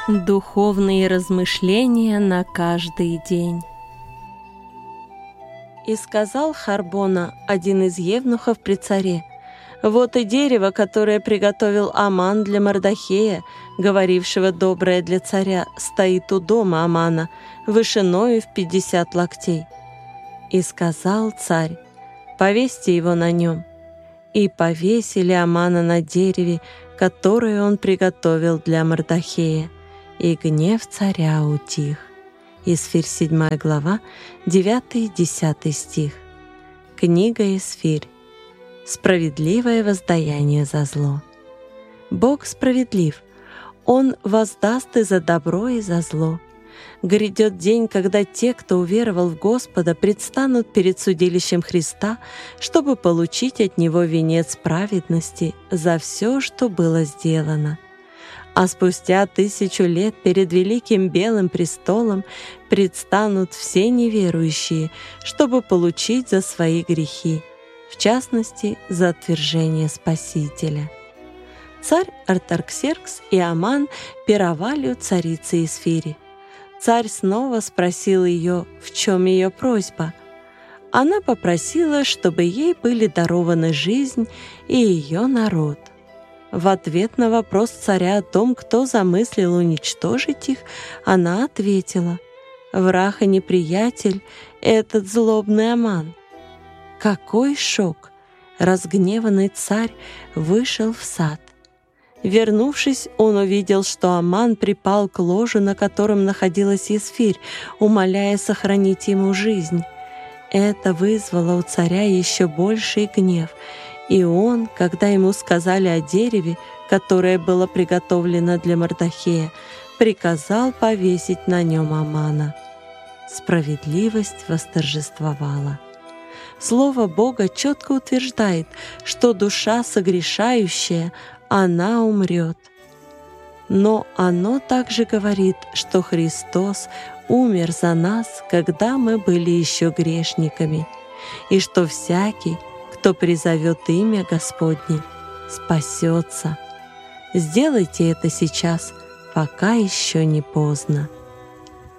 Духовные размышления на каждый день. И сказал Харбона, один из евнухов при царе: «Вот и дерево, которое приготовил Аман для Мордохея, говорившего доброе для царя, стоит у дома Амана, вышиною в 50 локтей». И сказал царь: «Повесьте его на нем». И повесили Амана на дереве, которое он приготовил для Мордохея. И гнев царя утих. Исфирь 7 глава, 9-10 стих. Книга Исфирь. Справедливое воздаяние за зло. Бог справедлив. Он воздаст и за добро, и за зло. Грядет день, когда те, кто уверовал в Господа, предстанут перед судилищем Христа, чтобы получить от Него венец праведности за все, что было сделано. А спустя 1000 лет перед великим белым престолом предстанут все неверующие, чтобы получить за свои грехи, в частности, за отвержение Спасителя. Царь Артаксеркс и Аман пировали у царицы Исфири. Царь снова спросил ее, в чем ее просьба. Она попросила, чтобы ей были дарованы жизнь и ее народ. В ответ на вопрос царя о том, кто замыслил уничтожить их, она ответила: «Враг и неприятель — этот злобный Аман». Какой шок! Разгневанный царь вышел в сад. Вернувшись, он увидел, что Аман припал к ложу, на котором находилась Исфирь, умоляя сохранить ему жизнь. Это вызвало у царя еще больший гнев, и он, когда ему сказали о дереве, которое было приготовлено для Мордохея, приказал повесить на нем Амана. Справедливость восторжествовала. Слово Бога четко утверждает, что душа согрешающая, она умрет. Но оно также говорит, что Христос умер за нас, когда мы были еще грешниками, и что всякий, кто призовет имя Господне, спасется. Сделайте это сейчас, пока еще не поздно.